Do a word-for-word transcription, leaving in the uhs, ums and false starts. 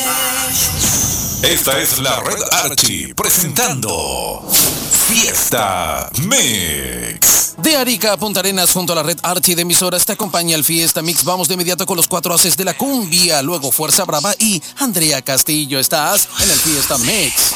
Esta es la Red Archie presentando Fiesta Mix. De Arica a Punta Arenas, junto a la Red Archie de emisoras, te acompaña el Fiesta Mix. Vamos de inmediato con los cuatro haces de la cumbia, luego Fuerza Brava y Andrea Castillo. Estás en el Fiesta Mix.